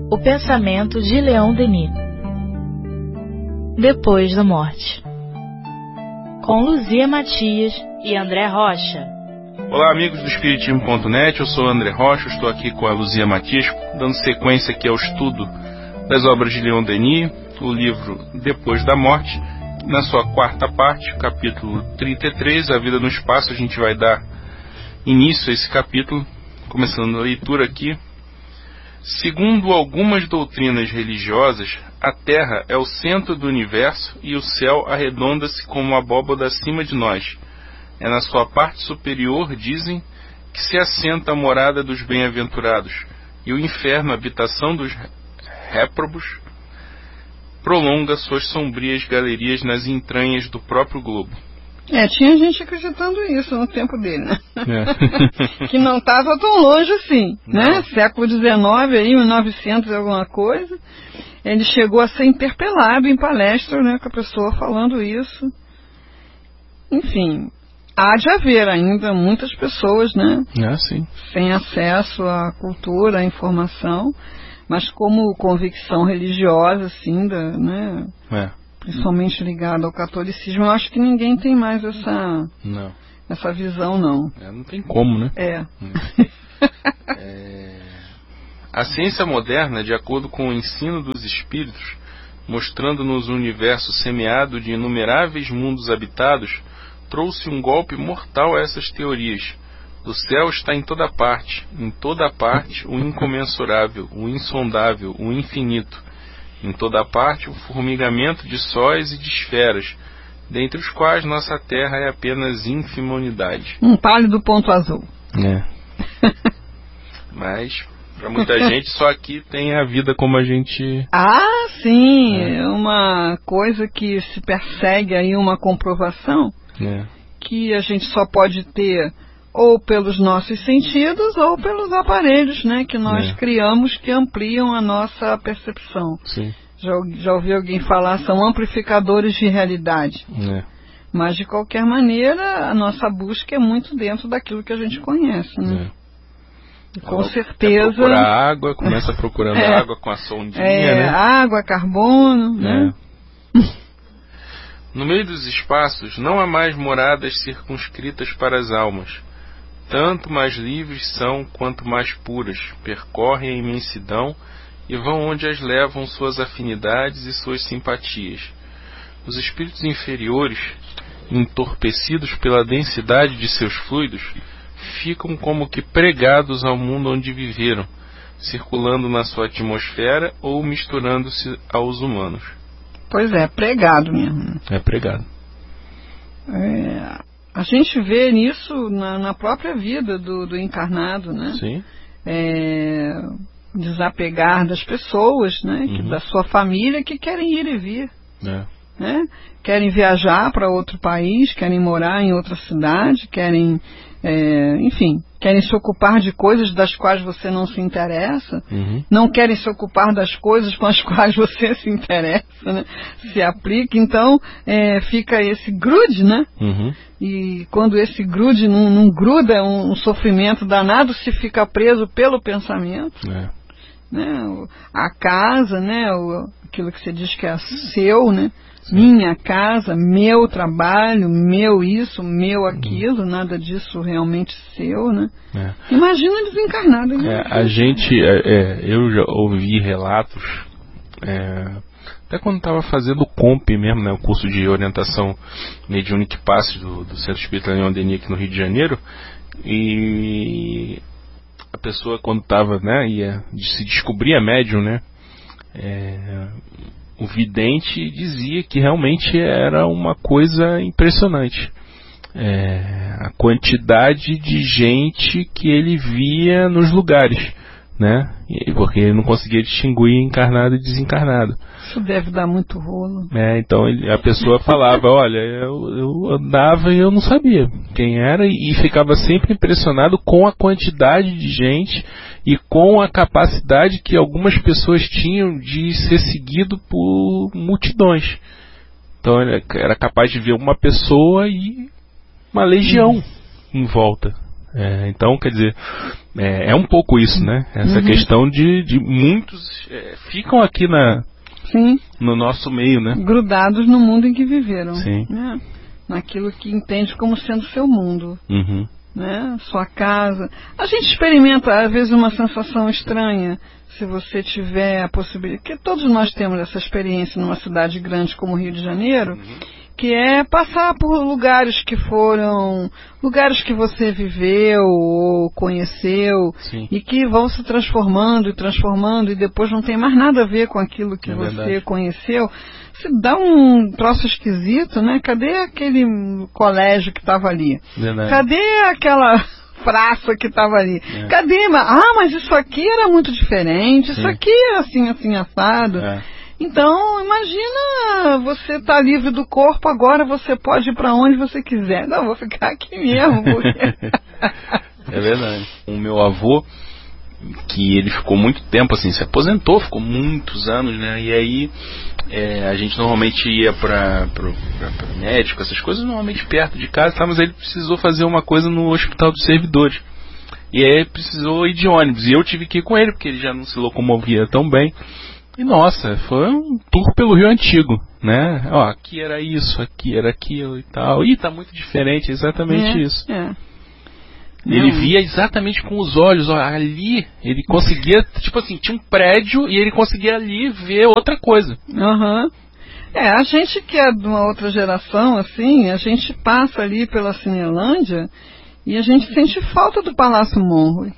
O pensamento de Leon Denis. Depois da morte. Com Luzia Matias e André Rocha. Olá, amigos do Espiritismo.net, eu sou André Rocha, estou aqui com a Luzia Matias, dando sequência aqui ao estudo das obras de Leon Denis, o livro Depois da Morte, na sua quarta parte, capítulo 33, A Vida no Espaço. A gente vai dar início a esse capítulo, começando a leitura aqui. Segundo algumas doutrinas religiosas, a Terra é o centro do universo e o céu arredonda-se como uma abóbada acima de nós. É na sua parte superior, dizem, que se assenta a morada dos bem-aventurados, e o inferno, a habitação dos réprobos, prolonga suas sombrias galerias nas entranhas do próprio globo. Tinha gente acreditando isso no tempo dele, né? Que não estava tão longe assim, né? Século XIX, aí, 1900 e alguma coisa, ele chegou a ser interpelado em palestra, né, com a pessoa falando isso. Enfim, há de haver ainda muitas pessoas, né? Sim. Sem acesso à cultura, à informação, mas como convicção religiosa, assim, né? Principalmente ligado ao catolicismo, eu acho que ninguém tem mais essa visão, não. Não tem como, né? A ciência moderna, de acordo com o ensino dos espíritos, mostrando-nos um universo semeado de inumeráveis mundos habitados, trouxe um golpe mortal a essas teorias. O céu está em toda parte o incomensurável, o insondável, o infinito. Em toda parte o formigamento de sóis e de esferas, dentre os quais nossa Terra é apenas ínfima unidade. Um pálido ponto azul. Mas, para muita gente, só aqui tem a vida como a gente... Sim! É uma coisa que se persegue aí, uma comprovação, que a gente só pode ter ou pelos nossos sentidos ou pelos aparelhos, né, que nós criamos, que ampliam a nossa percepção. Sim. Já ouvi alguém falar, são amplificadores de realidade. Mas, de qualquer maneira, a nossa busca é muito dentro daquilo que a gente conhece, né? Com certeza. Procurar água, começa procurando água com a sondinha, né? Água, carbono, né? No meio dos espaços não há mais moradas circunscritas para as almas. Tanto mais livres são, quanto mais puras, percorrem a imensidão e vão onde as levam suas afinidades e suas simpatias. Os espíritos inferiores, entorpecidos pela densidade de seus fluidos, ficam como que pregados ao mundo onde viveram, circulando na sua atmosfera ou misturando-se aos humanos. Pois é, pregado mesmo. Pregado. A gente vê nisso na própria vida do encarnado, né? Sim. Desapegar das pessoas, né? Da sua família, que querem ir e vir. Né? Querem viajar para outro país, querem morar em outra cidade, querem, querem se ocupar de coisas das quais você não se interessa, não querem se ocupar das coisas com as quais você se interessa, né? Se aplica, então fica esse grude, né? E quando esse grude não gruda, um sofrimento danado, se fica preso pelo pensamento, né? A casa, né? Aquilo que você diz que é seu, né? Minha casa, meu trabalho, meu isso, meu aquilo, nada disso realmente seu, né? Imagina desencarnado. A gente, eu já ouvi relatos, até quando estava fazendo o COMP mesmo, né, o curso de orientação mediúnica e passe do Centro Espírita Leon Denis aqui no Rio de Janeiro, e a pessoa quando estava, ia se descobrir médium, né, o vidente dizia que realmente era uma coisa impressionante. A quantidade de gente que ele via nos lugares, né? Porque ele não conseguia distinguir encarnado e desencarnado. Isso deve dar muito rolo. Então a pessoa falava, olha, eu andava e eu não sabia quem era, e ficava sempre impressionado com a quantidade de gente e com a capacidade que algumas pessoas tinham de ser seguido por multidões. Então ele era capaz de ver uma pessoa e uma legião em volta. Então, quer dizer, é um pouco isso, né? Essa questão de muitos ficam aqui no nosso meio, né? Grudados no mundo em que viveram. Sim. Né? Naquilo que entende como sendo seu mundo. Né? Sua casa. A gente experimenta, às vezes, uma sensação estranha, se você tiver a possibilidade, que todos nós temos essa experiência numa cidade grande como o Rio de Janeiro, que é passar por lugares que você viveu ou conheceu. Sim. E que vão se transformando e depois não tem mais nada a ver com aquilo que você conheceu. Se dá um troço esquisito, né? Cadê aquele colégio que estava ali? Verdade. Cadê aquela praça que estava ali? Cadê? Mas isso aqui era muito diferente, isso aqui era assim assado. Então, imagina, você está livre do corpo, agora você pode ir para onde você quiser. Não, vou ficar aqui mesmo. Porque... É verdade. O meu avô, que ele ficou muito tempo assim, se aposentou, ficou muitos anos, né? E aí a gente normalmente ia para médico, essas coisas normalmente perto de casa, tá? Mas ele precisou fazer uma coisa no Hospital dos Servidores. E aí precisou ir de ônibus. E eu tive que ir com ele, porque ele já não se locomovia tão bem. E nossa, foi um tour pelo Rio Antigo, né? Ó, aqui era isso, aqui era aquilo e tal. E tá muito diferente, exatamente isso. Ele via exatamente com os olhos, ó, ali ele conseguia, tipo assim, tinha um prédio e ele conseguia ali ver outra coisa. A gente que é de uma outra geração, assim, a gente passa ali pela Cinelândia e a gente sente falta do Palácio Monroe.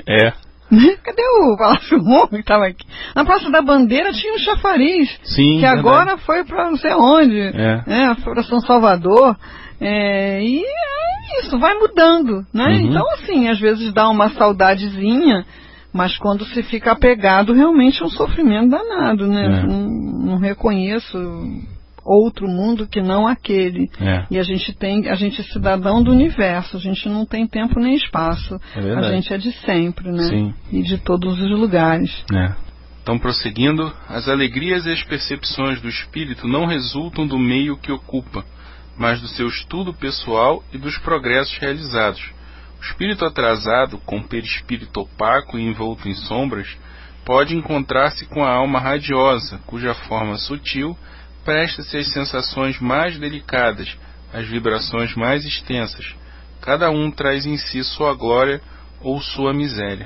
Cadê o Palácio Monroe que estava aqui? Na Praça da Bandeira tinha um chafariz, que agora foi para não sei onde, foi para São Salvador. E isso vai mudando, né? Então, assim, às vezes dá uma saudadezinha, mas quando se fica apegado, realmente é um sofrimento danado, né? Não reconheço outro mundo que não aquele. E a gente é cidadão do universo, a gente não tem tempo nem espaço. A gente é de sempre, né? Sim. E de todos os lugares. Então, prosseguindo, as alegrias e as percepções do espírito não resultam do meio que ocupa, mas do seu estudo pessoal e dos progressos realizados. O espírito atrasado, com perispírito opaco e envolto em sombras, pode encontrar-se com a alma radiosa, cuja forma sutil presta-se às sensações mais delicadas, às vibrações mais extensas. Cada um traz em si sua glória ou sua miséria.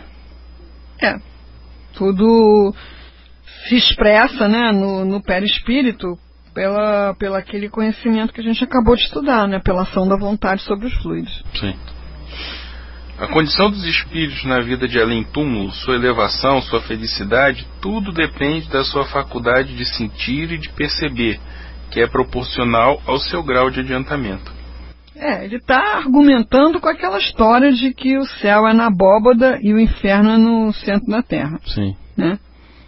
Tudo se expressa, né, no perispírito, pela aquele conhecimento que a gente acabou de estudar, né? Pela ação da vontade sobre os fluidos. Sim. A condição dos espíritos na vida de além-túmulo, sua elevação, sua felicidade, tudo depende da sua faculdade de sentir e de perceber, que é proporcional ao seu grau de adiantamento. Ele está argumentando com aquela história de que o céu é na abóbada e o inferno é no centro da terra. Sim. Né?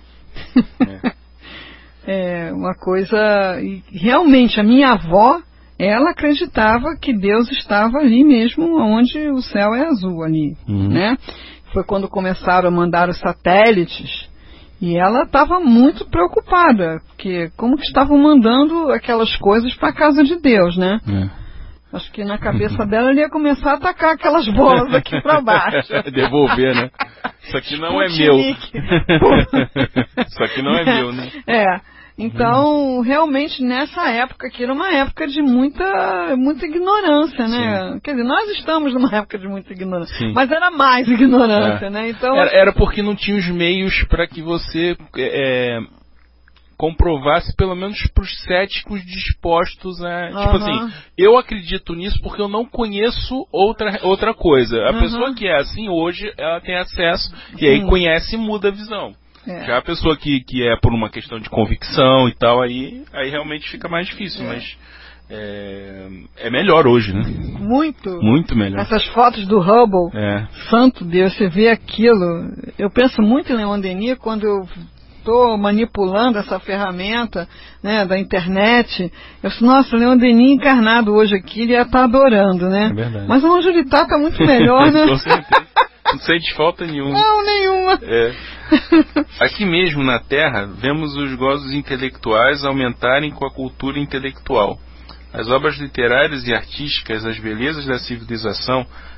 Uma coisa... E realmente, a minha avó, ela acreditava que Deus estava ali mesmo, onde o céu é azul ali, né? Foi quando começaram a mandar os satélites, e ela estava muito preocupada, porque como que estavam mandando aquelas coisas para a casa de Deus, né? Acho que na cabeça dela ele ia começar a atacar aquelas bolas aqui para baixo. Devolver, né? Isso aqui não é meu. Isso aqui não é meu, né? Então, realmente, nessa época, que era uma época de muita ignorância, né? Sim. Quer dizer, nós estamos numa época de muita ignorância, sim, mas era mais ignorância, né? Então, era porque não tinha os meios para que você comprovasse, pelo menos para os céticos dispostos a... Tipo assim, eu acredito nisso porque eu não conheço outra coisa. A pessoa que é assim, hoje, ela tem acesso, e aí conhece e muda a visão. Já a pessoa que é por uma questão de convicção e tal, aí realmente fica mais difícil, mas é melhor hoje, né? Muito melhor. Essas fotos do Hubble, santo Deus, você vê aquilo. Eu penso muito em Leon Denis quando eu estou manipulando essa ferramenta, né, da internet. Eu disse, nossa, Leon Denis encarnado hoje aqui, ele ia estar adorando, né? É verdade. Mas onde ele está muito melhor, né? Com certeza. Não sente falta nenhuma. Não, nenhuma. Aqui mesmo na Terra, vemos os gozos intelectuais aumentarem com a cultura intelectual. As obras literárias e artísticas, as belezas da civilização,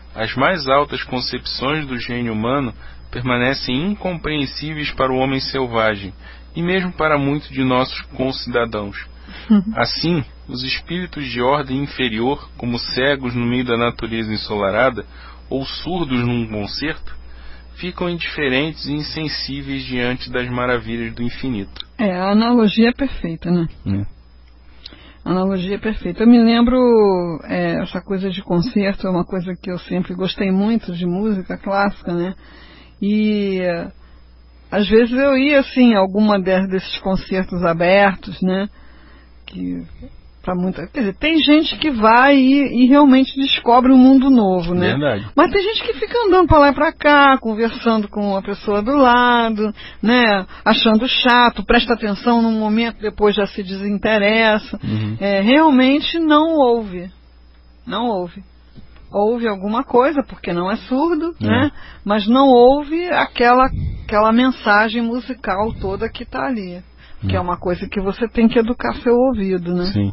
as mais altas concepções do gênio humano permanecem incompreensíveis para o homem selvagem e mesmo para muitos de nossos concidadãos. Assim, os espíritos de ordem inferior, como cegos no meio da natureza ensolarada ou surdos num concerto, ficam indiferentes e insensíveis diante das maravilhas do infinito. A analogia é perfeita, né? A analogia é perfeita. Eu me lembro, essa coisa de concerto é uma coisa que eu sempre gostei muito, de música clássica, né? E às vezes eu ia, assim, a alguma desses concertos abertos, né? Que para muita, quer dizer, tem gente que vai e realmente descobre um mundo novo, né? Verdade. Mas tem gente que fica andando para lá e para cá, conversando com a pessoa do lado, né? Achando chato, presta atenção num momento, depois já se desinteressa. Realmente não ouve. Ouve alguma coisa, porque não é surdo, né? Mas não ouve aquela mensagem musical toda que está ali. Que é uma coisa que você tem que educar seu ouvido, né? Sim.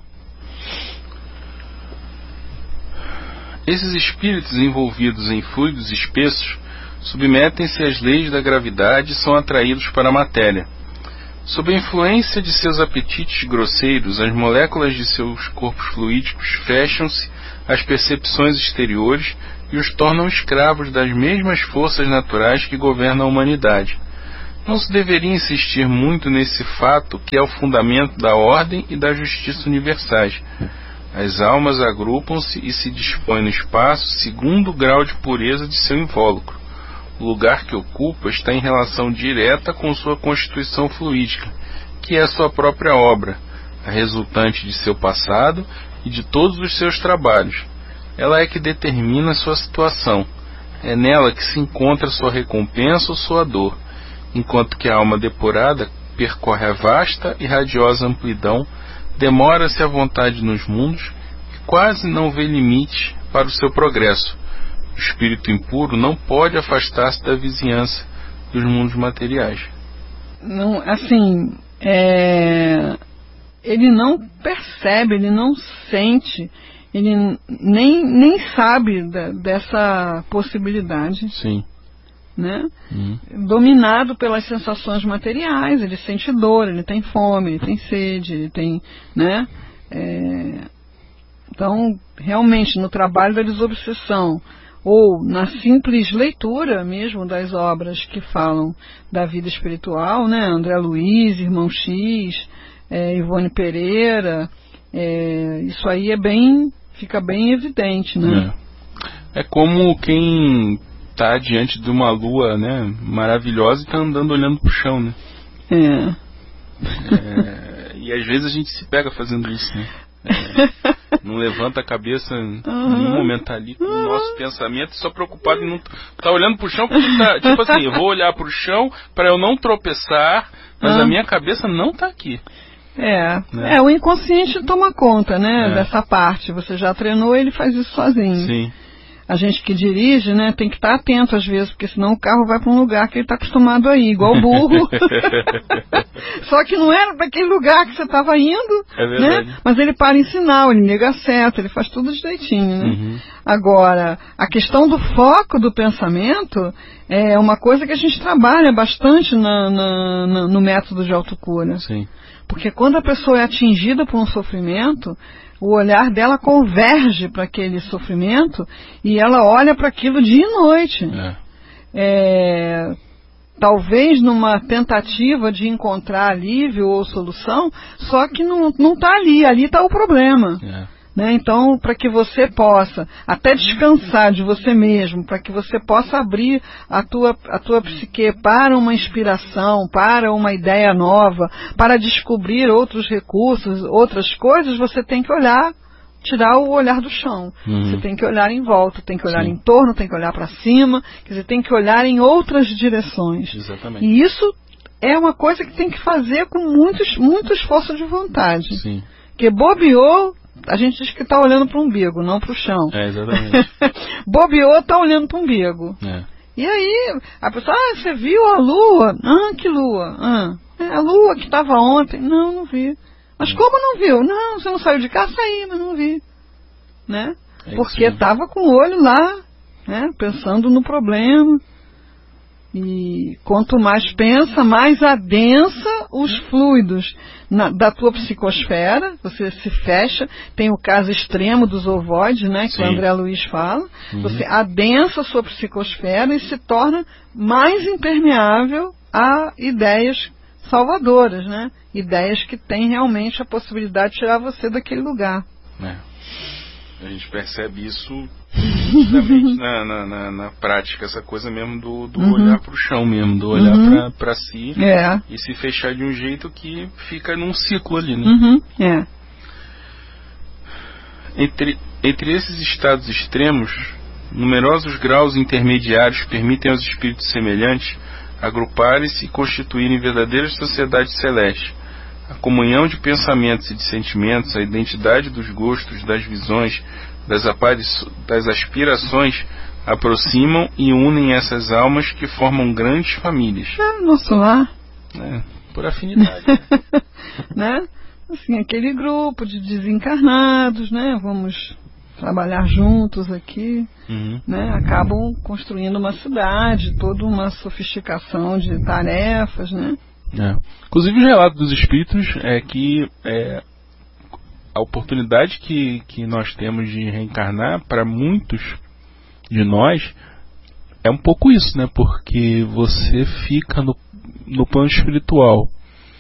Esses espíritos envolvidos em fluidos espessos submetem-se às leis da gravidade e são atraídos para a matéria. Sob a influência de seus apetites grosseiros, as moléculas de seus corpos fluídicos fecham-se às percepções exteriores e os tornam escravos das mesmas forças naturais que governam a humanidade. Não se deveria insistir muito nesse fato, que é o fundamento da ordem e da justiça universais. As almas agrupam-se e se dispõem no espaço segundo o grau de pureza de seu invólucro. O lugar que ocupa está em relação direta com sua constituição fluídica, que é sua própria obra, a resultante de seu passado e de todos os seus trabalhos. Ela é que determina sua situação. É nela que se encontra sua recompensa ou sua dor, enquanto que a alma depurada percorre a vasta e radiosa amplidão, demora-se à vontade nos mundos e quase não vê limites para o seu progresso. O espírito impuro não pode afastar-se da vizinhança dos mundos materiais. Não, assim, ele não percebe, ele não sente, ele nem sabe dessa possibilidade. Sim. Né? Dominado pelas sensações materiais, ele sente dor, ele tem fome, ele tem sede, ele tem, né? Então, realmente, no trabalho da desobsessão, ou na simples leitura mesmo das obras que falam da vida espiritual, né? André Luiz, Irmão X, Ivone Pereira, isso aí fica bem evidente, né? É como quem está diante de uma lua, né, maravilhosa e está andando olhando para o chão, né? E às vezes a gente se pega fazendo isso, né? Não levanta a cabeça em nenhum momento, tá ali com o nosso pensamento, só preocupado em não tá olhando para o chão, porque tá, tipo assim, eu vou olhar para o chão para eu não tropeçar, mas a minha cabeça não está aqui. O inconsciente toma conta, né, dessa parte. Você já treinou, ele faz isso sozinho. Sim. A gente que dirige, né, tem que estar atento às vezes, porque senão o carro vai para um lugar que ele está acostumado a ir, igual o burro. Só que não era para aquele lugar que você estava indo, né? Mas ele para em sinal, ele nega a seta, ele faz tudo direitinho, né? Agora, a questão do foco do pensamento é uma coisa que a gente trabalha bastante no método de autocura. Sim. Porque quando a pessoa é atingida por um sofrimento, o olhar dela converge para aquele sofrimento e ela olha para aquilo dia e noite. Talvez numa tentativa de encontrar alívio ou solução, só que não está ali está o problema. Né? Então, para que você possa até descansar de você mesmo, para que você possa abrir a tua psique para uma inspiração, para uma ideia nova, para descobrir outros recursos, outras coisas, você tem que tirar o olhar do chão. Você tem que olhar em volta, tem que olhar em torno, tem que olhar para cima, quer dizer, tem que olhar em outras direções. Exatamente. E isso é uma coisa que tem que fazer com muito esforço de vontade. Sim. Porque bobeou, a gente diz que está olhando para o umbigo, não para o chão. Exatamente. Bobeou, está olhando para o umbigo. E aí, a pessoa, você viu a lua? Que lua? A lua que estava ontem. Não vi. Mas como não viu? Não, você não saiu de casa? Saí, mas não vi. Né? Porque estava com o olho lá né? Pensando no problema. E quanto mais pensa, mais adensa os fluidos da tua psicosfera, você se fecha. Tem o caso extremo dos ovoides, né, que Sim. o André Luiz fala. Você adensa a sua psicosfera e se torna mais impermeável a ideias salvadoras, né? Ideias que têm realmente a possibilidade de tirar você daquele lugar. A gente percebe isso justamente na prática, essa coisa mesmo do olhar para o chão mesmo, do olhar para si e se fechar de um jeito que fica num ciclo ali, né? Entre esses estados extremos, numerosos graus intermediários permitem aos espíritos semelhantes agruparem-se e constituírem verdadeiras sociedades celestes. A comunhão de pensamentos e de sentimentos, a identidade dos gostos, das visões, das aspirações aproximam e unem essas almas que formam grandes famílias. Nosso lar. Por afinidade. Né? Assim, aquele grupo de desencarnados, né? Vamos trabalhar juntos aqui, né? Acabam construindo uma cidade, toda uma sofisticação de tarefas, né? Inclusive o relato dos espíritos é que a oportunidade que nós temos de reencarnar para muitos de nós é um pouco isso, né? Porque você fica no plano espiritual,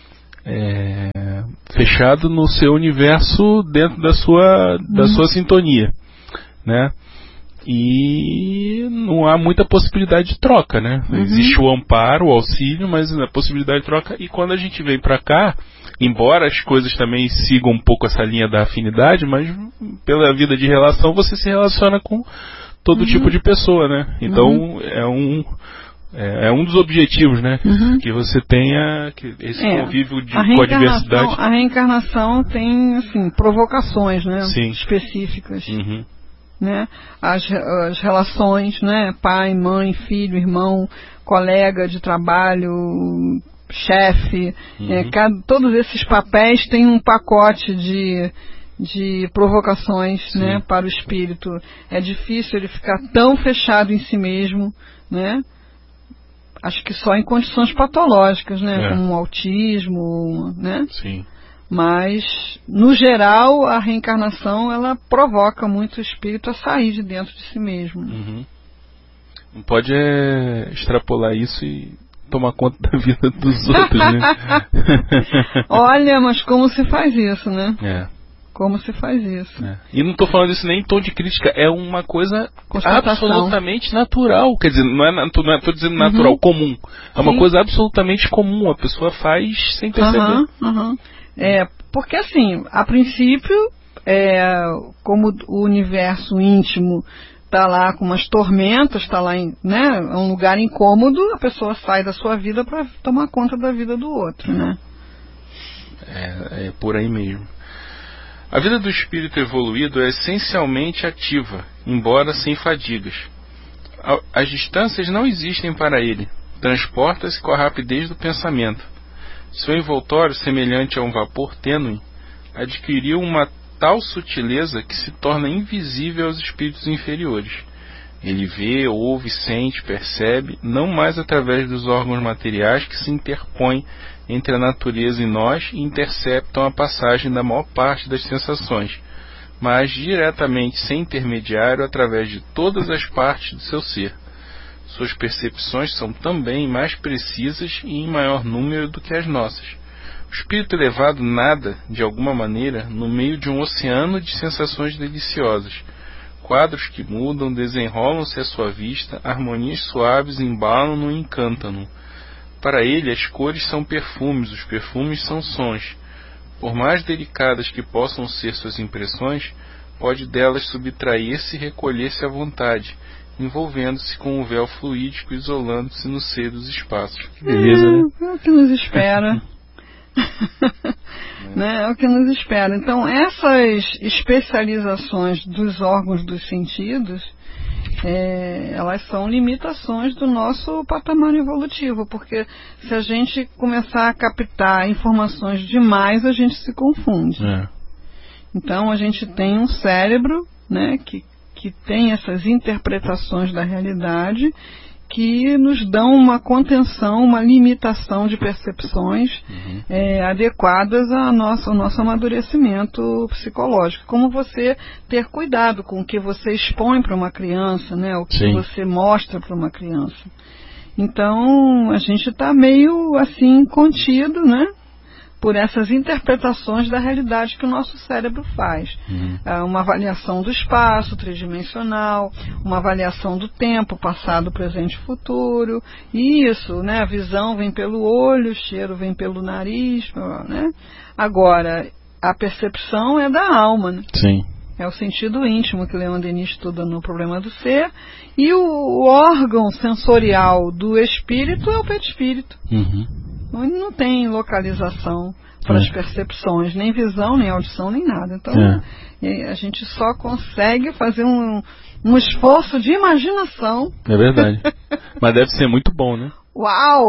fechado no seu universo, dentro da sua sintonia, né? E não há muita possibilidade de troca, né? Existe o amparo, o auxílio, mas a possibilidade de troca. E quando a gente vem para cá, embora as coisas também sigam um pouco essa linha da afinidade, mas pela vida de relação você se relaciona com todo tipo de pessoa, né? Então é um dos objetivos, né? Que você tenha esse convívio com a diversidade. A reencarnação tem, assim, provocações, né? Sim. Específicas. Né? As relações, né? Pai, mãe, filho, irmão, colega de trabalho, chefe, todos esses papéis têm um pacote de provocações, né? Para o espírito. É difícil ele ficar tão fechado em si mesmo, né? Acho que só em condições patológicas, né? Como autismo, né? Sim. Mas, no geral, a reencarnação, ela provoca muito o espírito a sair de dentro de si mesmo. Não pode extrapolar isso e tomar conta da vida dos outros, né? Olha, mas como se faz isso, né? Como se faz isso. E não estou falando isso nem em tom de crítica, é uma coisa absolutamente natural. Quer dizer, não estou dizendo natural, comum. É uma coisa absolutamente comum, a pessoa faz sem perceber. Porque assim, a princípio, como o universo íntimo está lá com umas tormentas, está lá né, é um lugar incômodo, a pessoa sai da sua vida para tomar conta da vida do outro, né? É por aí mesmo. A vida do espírito evoluído é essencialmente ativa, embora sem fadigas. As distâncias não existem para ele, transporta-se com a rapidez do pensamento. Seu envoltório, semelhante a um vapor tênue, adquiriu uma tal sutileza que se torna invisível aos espíritos inferiores. Ele vê, ouve, sente, percebe, não mais através dos órgãos materiais que se interpõem entre a natureza e nós e interceptam a passagem da maior parte das sensações, mas diretamente, sem intermediário, através de todas as partes do seu ser. Suas percepções são também mais precisas e em maior número do que as nossas. O espírito elevado nada, de alguma maneira, no meio de um oceano de sensações deliciosas. Quadros que mudam, desenrolam-se à sua vista, harmonias suaves embalam-no e encantam-no. Para ele, as cores são perfumes, os perfumes são sons. Por mais delicadas que possam ser suas impressões, pode delas subtrair-se e recolher-se à vontade, envolvendo-se com um véu fluídico, isolando-se no seio dos espaços. Que beleza, né? É o que nos espera. Né? É o que nos espera. Então, essas especializações dos órgãos dos sentidos, elas são limitações do nosso patamar evolutivo, porque se a gente começar a captar informações demais, a gente se confunde. Então, a gente tem um cérebro, né, que que têm essas interpretações da realidade que nos dão uma contenção, uma limitação de percepções adequadas ao nosso amadurecimento psicológico. Como você ter cuidado com o que você expõe para uma criança, né? O que você mostra para uma criança. Então, a gente está meio assim contido, né? Por essas interpretações da realidade que o nosso cérebro faz. Uma avaliação do espaço tridimensional, uma avaliação do tempo, passado, presente e futuro. E isso, né? A visão vem pelo olho, o cheiro vem pelo nariz, né? Agora, a percepção é da alma, né? Sim. É o sentido íntimo que Leon Denis estuda no Problema do Ser. E o órgão sensorial do espírito é o perispírito. Ele não tem localização para as percepções, nem visão, nem audição, nem nada. Então, a gente só consegue fazer um esforço de imaginação. É verdade. Mas deve ser muito bom, né? Uau!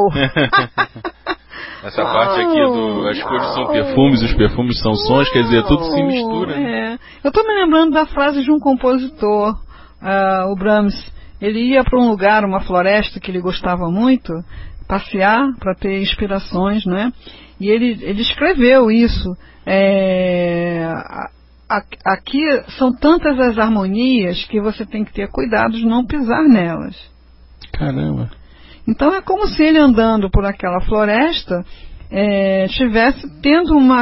Essa parte aqui as cores são perfumes, os perfumes são sons, quer dizer, tudo se mistura. Né? Eu estou me lembrando da frase de um compositor, o Brahms. Ele ia para um lugar, uma floresta que ele gostava muito, passear para ter inspirações, né? E ele escreveu isso. Aqui são tantas as harmonias que você tem que ter cuidado de não pisar nelas. Caramba! Então é como se ele andando por aquela floresta estivesse tendo uma